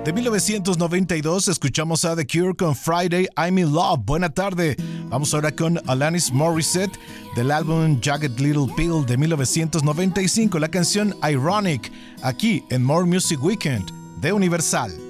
De 1992 escuchamos a The Cure con Friday I'm in Love. Buena tarde. Vamos ahora con Alanis Morissette del álbum Jagged Little Pill de 1995, la canción Ironic, aquí en More Music Weekend de Universal.